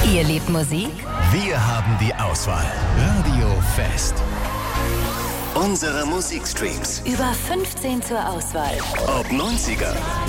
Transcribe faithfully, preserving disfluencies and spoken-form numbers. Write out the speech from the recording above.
Ihr liebt Musik? Wir haben die Auswahl. Radio Fest. Unsere Musikstreams. Über fünfzehn zur Auswahl. Ob neunziger,